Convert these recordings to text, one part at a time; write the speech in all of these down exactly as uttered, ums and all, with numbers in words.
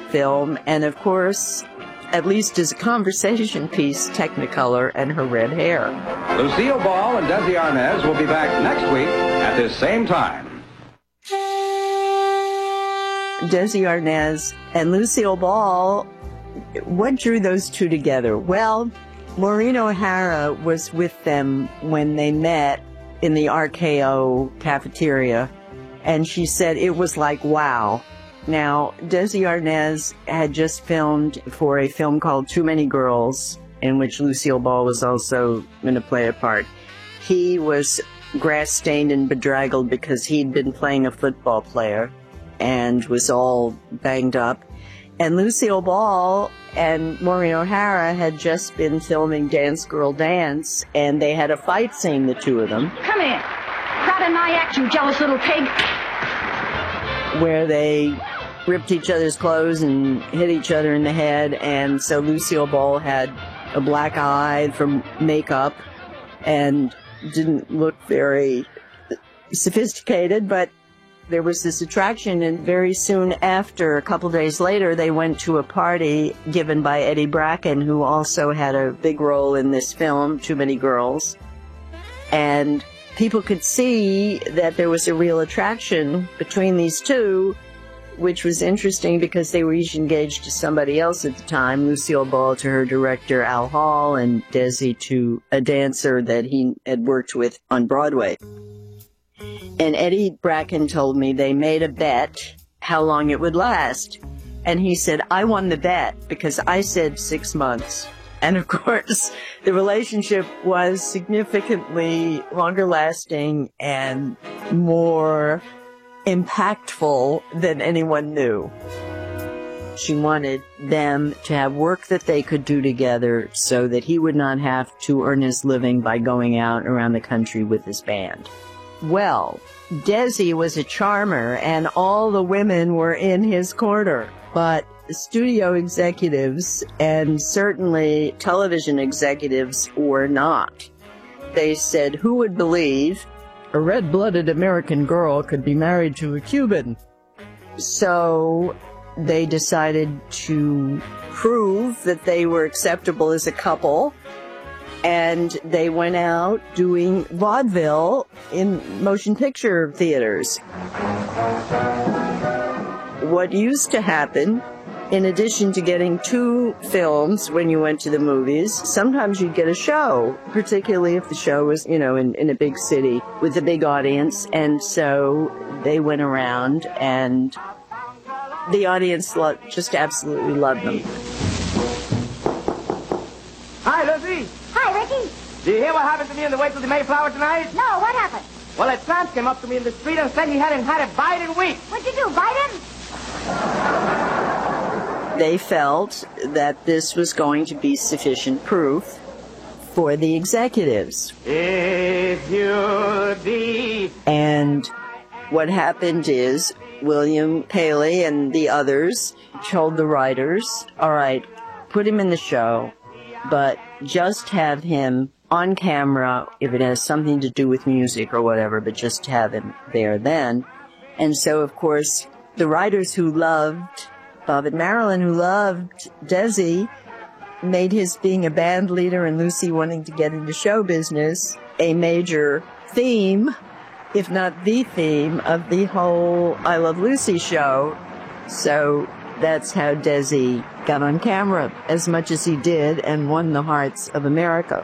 film, and of course, at least as a conversation piece, Technicolor and her red hair. Lucille Ball and Desi Arnaz will be back next week at this same time. Desi Arnaz and Lucille Ball, what drew those two together? Well, Maureen O'Hara was with them when they met in the R K O cafeteria, and she said it was like, wow. Now, Desi Arnaz had just filmed for a film called Too Many Girls, in which Lucille Ball was also going to play a part. He was grass-stained and bedraggled because he'd been playing a football player and was all banged up. And Lucille Ball and Maureen O'Hara had just been filming Dance Girl Dance, and they had a fight scene, the two of them. Come here. Crowd an eye at you, jealous little pig. Where they ripped each other's clothes and hit each other in the head, and so Lucille Ball had a black eye from makeup and didn't look very sophisticated, but there was this attraction, and very soon after, a couple days later, they went to a party given by Eddie Bracken, who also had a big role in this film, Too Many Girls, and people could see that there was a real attraction between these two, which was interesting because they were each engaged to somebody else at the time. Lucille Ball to her director, Al Hall, and Desi to a dancer that he had worked with on Broadway. And Eddie Bracken told me they made a bet how long it would last. And he said, I won the bet because I said six months. And of course, the relationship was significantly longer lasting and more impactful than anyone knew. She wanted them to have work that they could do together so that he would not have to earn his living by going out around the country with his band. Well, Desi was a charmer and all the women were in his corner, but studio executives and certainly television executives were not. They said, who would believe a red-blooded American girl could be married to a Cuban? So they decided to prove that they were acceptable as a couple, and they went out doing vaudeville in motion picture theaters. What used to happen, in addition to getting two films when you went to the movies, sometimes you'd get a show, particularly if the show was, you know, in, in a big city with a big audience. And so they went around, and the audience lo- just absolutely loved them. Hi, Lucy. Hi, Ricky. Do you hear what happened to me on the way to the Mayflower tonight? No, what happened? Well, a tramp came up to me in the street and said he hadn't had a bite in weeks. What'd you do, bite him? They felt that this was going to be sufficient proof for the executives. If you be... And what happened is William Paley and the others told the writers, all right, put him in the show, but just have him on camera if it has something to do with music or whatever, but just have him there then. And so, of course, the writers who loved Bob and Marilyn, who loved Desi, made his being a band leader and Lucy wanting to get into show business a major theme, if not the theme, of the whole I Love Lucy show. So that's how Desi got on camera as much as he did and won the hearts of America.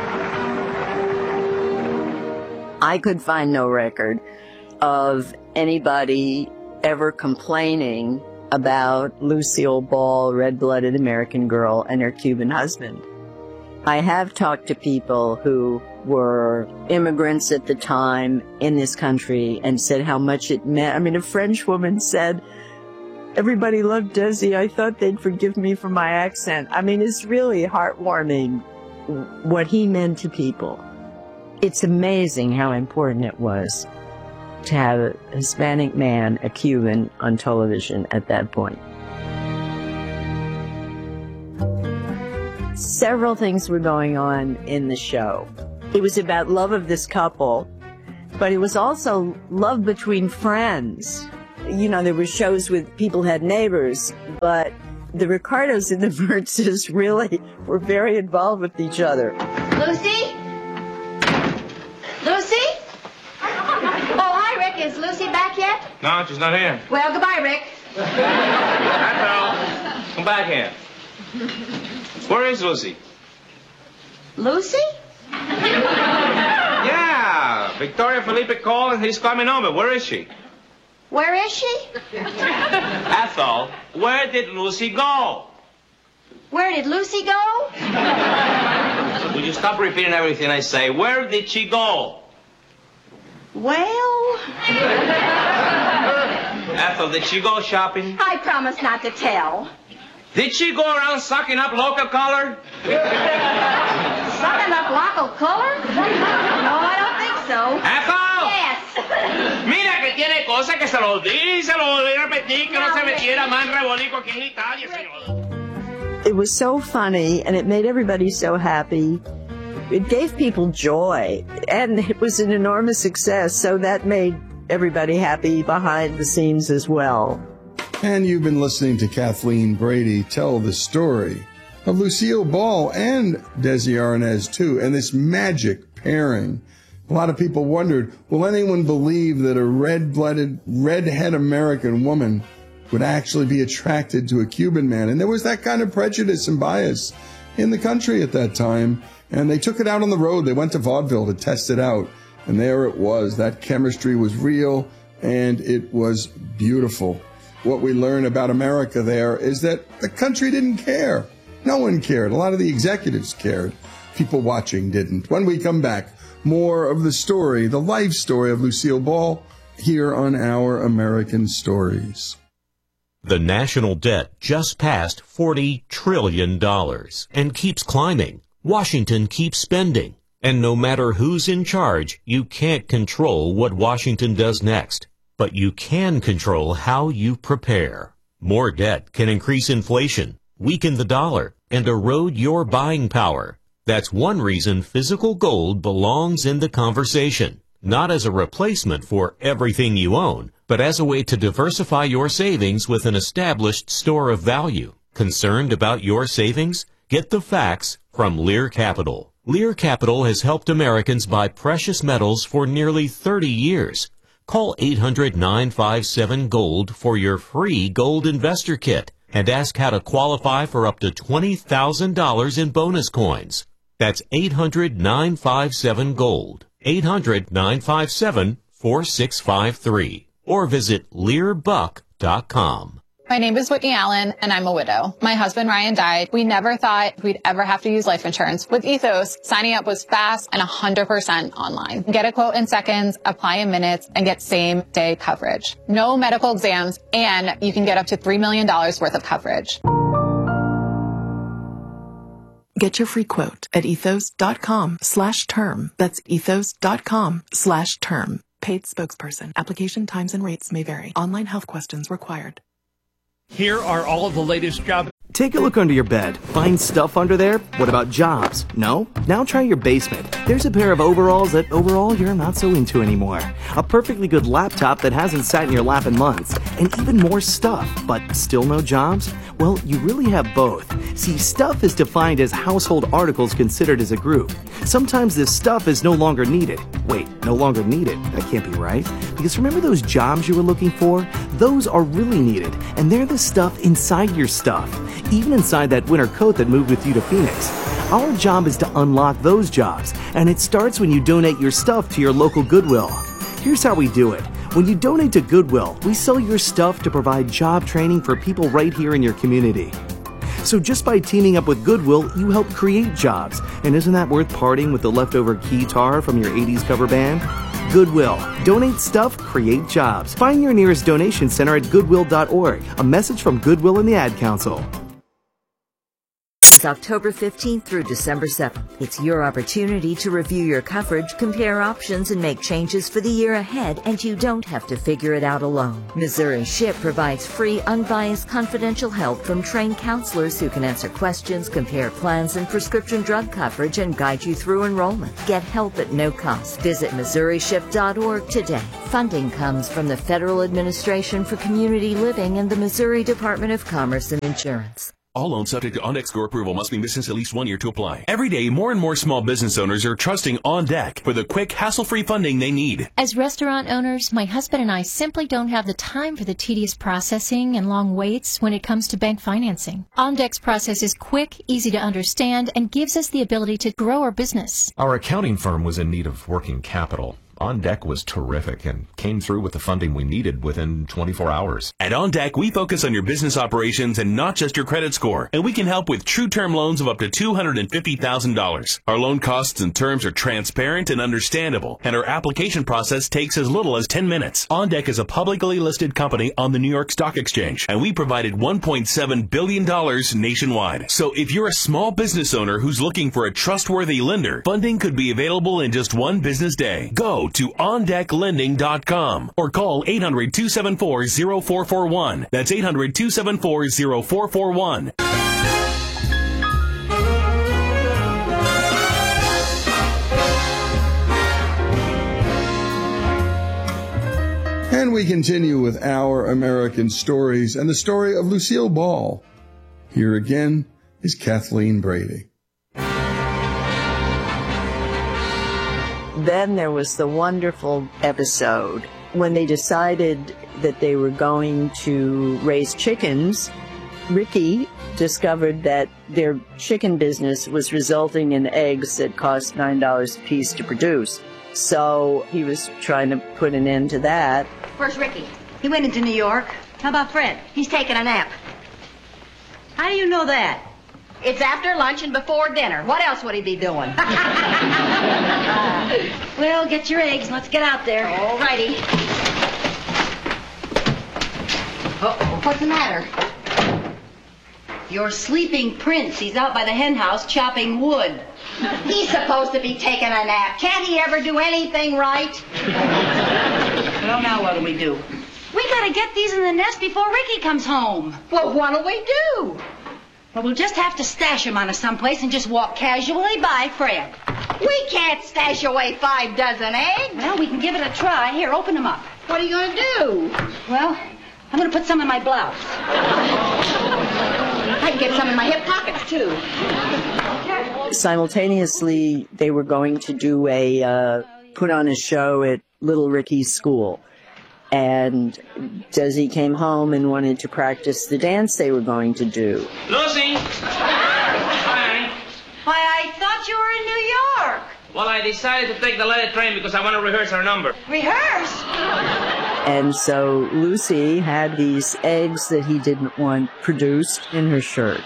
I could find no record of anybody ever complaining about Lucille Ball, red-blooded American girl, and her Cuban husband. I have talked to people who were immigrants at the time in this country and said how much it meant. I mean, a French woman said, everybody loved Desi. I thought they'd forgive me for my accent. I mean, it's really heartwarming what he meant to people. It's amazing how important it was to have a Hispanic man, a Cuban, on television at that point. Several things were going on in the show. It was about love of this couple, but it was also love between friends. you know, there were shows with people had neighbors, but the Ricardos and the Mertzes really were very involved with each other. Lucy? Lucy? Oh, hi, Rick. Is Lucy back yet? No, she's not here. Well, goodbye, Rick. That's all. Come back here. Where is Lucy? Lucy? Yeah, Victoria Felipe called and he's coming over. Where is she? Where is she? Ethel, where did Lucy go? Where did Lucy go? Will you stop repeating everything I say? Where did she go? Well... Ethel, did she go shopping? I promise not to tell. Did she go around sucking up local color? Sucking up local color? No, I don't think so. Ethel! Yes. Mira que tiene cosas que se lo di, se lo di repetir, que no se metiera más rebolico aquí en Italia, señor. It was so funny, and it made everybody so happy. It gave people joy, and it was an enormous success, so that made everybody happy behind the scenes as well. And you've been listening to Kathleen Brady tell the story of Lucille Ball and Desi Arnaz, too, and this magic pairing. A lot of people wondered, will anyone believe that a red-blooded, redhead American woman would actually be attracted to a Cuban man? And there was that kind of prejudice and bias in the country at that time. And they took it out on the road. They went to vaudeville to test it out. And there it was. That chemistry was real, and it was beautiful. What we learn about America there is that the country didn't care. No one cared. A lot of the executives cared. People watching didn't. When we come back, more of the story, the life story of Lucille Ball, here on Our American Stories. The national debt just passed forty trillion dollars and keeps climbing. Washington keeps spending. And no matter who's in charge, you can't control what Washington does next. But you can control how you prepare. More debt can increase inflation, weaken the dollar, and erode your buying power. That's one reason physical gold belongs in the conversation, not as a replacement for everything you own, but as a way to diversify your savings with an established store of value. Concerned about your savings? Get the facts from Lear Capital. Lear Capital has helped Americans buy precious metals for nearly thirty years. Call eight hundred, nine five seven, GOLD for your free gold investor kit and ask how to qualify for up to twenty thousand dollars in bonus coins. That's eight hundred, nine five seven, GOLD. eight hundred, nine five seven, four six five three. Or visit lear buck dot com. My name is Whitney Allen, and I'm a widow. My husband, Ryan, died. We never thought we'd ever have to use life insurance. With Ethos, signing up was fast and one hundred percent online. Get a quote in seconds, apply in minutes, and get same-day coverage. No medical exams, and you can get up to three million dollars worth of coverage. Get your free quote at ethos.com slash term. That's ethos.com slash term. Paid spokesperson. Application times and rates may vary. Online health questions required. Here are all of the latest jobs. Take a look under your bed. Find stuff under there? What about jobs? No? Now try your basement. There's a pair of overalls that overall you're not so into anymore. A perfectly good laptop that hasn't sat in your lap in months. And even more stuff, but still no jobs? Well, you really have both. See, stuff is defined as household articles considered as a group. Sometimes this stuff is no longer needed. Wait, no longer needed? That can't be right. Because remember those jobs you were looking for? Those are really needed, and they're the stuff inside your stuff. Even inside that winter coat that moved with you to Phoenix. Our job is to unlock those jobs, and it starts when you donate your stuff to your local Goodwill. Here's how we do it. When you donate to Goodwill, we sell your stuff to provide job training for people right here in your community. So just by teaming up with Goodwill, you help create jobs. And isn't that worth parting with the leftover keytar from your eighties cover band? Goodwill. Donate stuff, create jobs. Find your nearest donation center at goodwill dot org. A message from Goodwill and the Ad Council. is October fifteenth through December seventh. It's your opportunity to review your coverage, compare options, and make changes for the year ahead, and you don't have to figure it out alone. Missouri S C H I P provides free, unbiased, confidential help from trained counselors who can answer questions, compare plans and prescription drug coverage, and guide you through enrollment. Get help at no cost. Visit Missouri S C H I P dot org today. Funding comes from the Federal Administration for Community Living and the Missouri Department of Commerce and Insurance. All loans subject to OnDeck score approval must be in business at least one year to apply. Every day, more and more small business owners are trusting OnDeck for the quick, hassle-free funding they need. As restaurant owners, my husband and I simply don't have the time for the tedious processing and long waits when it comes to bank financing. OnDeck's process is quick, easy to understand, and gives us the ability to grow our business. Our accounting firm was in need of working capital. OnDeck was terrific and came through with the funding we needed within twenty-four hours. At OnDeck, we focus on your business operations and not just your credit score, and we can help with true term loans of up to two hundred fifty thousand dollars. Our loan costs and terms are transparent and understandable, and our application process takes as little as ten minutes. OnDeck is a publicly listed company on the New York Stock Exchange, and we provided one point seven billion dollars nationwide. So if you're a small business owner who's looking for a trustworthy lender, funding could be available in just one business day. Go to on deck lending dot com or call eight hundred, two seven four, zero four four one. That's eight hundred, two seven four, zero four four one. And we continue with Our American Stories and the story of Lucille Ball. Here again is Kathleen Brady. Then there was the wonderful episode when they decided that they were going to raise chickens. Ricky discovered that their chicken business was resulting in eggs that cost nine dollars a piece to produce. So he was trying to put an end to that. Where's Ricky? He went into New York. How about Fred? He's taking a nap. How do you know that? It's after lunch and before dinner. What else would he be doing? Well, get your eggs. Let's get out there. All righty. Uh-oh. What's the matter? Your sleeping prince. He's out by the hen house chopping wood. He's supposed to be taking a nap. Can't he ever do anything right? Well, now what do we do? We gotta get these in the nest before Ricky comes home. Well, what'll we do? Well, we'll just have to stash him on someplace and just walk casually by Fred. We can't stash away five dozen eggs. Well, we can give it a try. Here, open them up. What are you going to do? Well, I'm going to put some in my blouse. I can get some in my hip pockets, too. Simultaneously, they were going to do a, uh, put on a show at Little Ricky's school. And Desi came home and wanted to practice the dance they were going to do. Lucy! Hi. Why, I thought you were in New York. Well, I decided to take the late train because I want to rehearse our number. Rehearse? And so Lucy had these eggs that he didn't want produced in her shirt.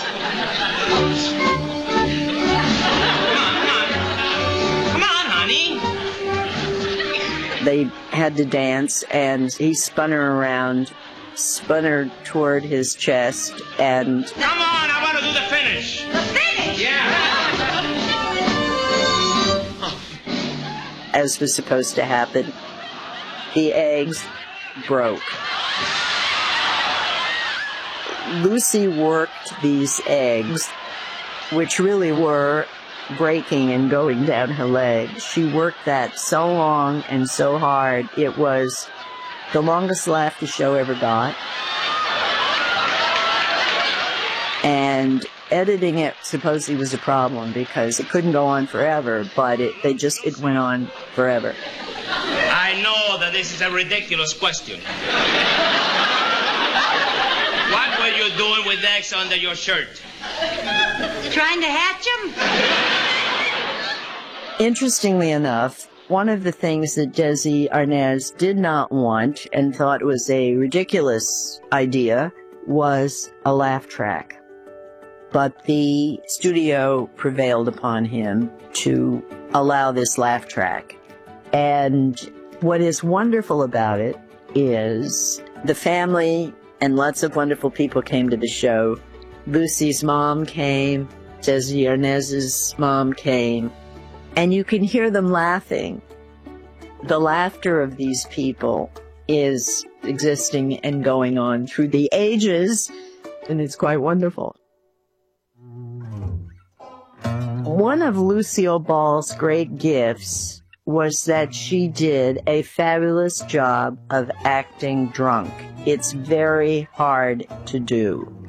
They had to dance, and he spun her around, spun her toward his chest, and... Come on, I want to do the finish. The finish? Yeah. As was supposed to happen, the eggs broke. Lucy worked these eggs, which really were breaking and going down her leg. She worked that so long and so hard. It was the longest laugh the show ever got. And editing it supposedly was a problem because it couldn't go on forever, but it they just it went on forever. I know that this is a ridiculous question. What were you doing with eggs under your shirt? Trying to hatch them? Interestingly enough, one of the things that Desi Arnaz did not want and thought was a ridiculous idea was a laugh track. But the studio prevailed upon him to allow this laugh track. And what is wonderful about it is the family and lots of wonderful people came to the show. Lucy's mom came, Desi Arnaz's mom came, and you can hear them laughing. The laughter of these people is existing and going on through the ages, and it's quite wonderful. One of Lucille Ball's great gifts was that she did a fabulous job of acting drunk. It's very hard to do.